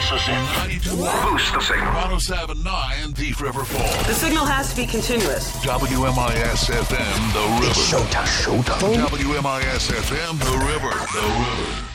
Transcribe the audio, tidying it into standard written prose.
us in. 92. Boost the signal. 1079 Thief River Falls. The signal has to be continuous. WMIS FM, The River. Showtime. WMIS FM, The River.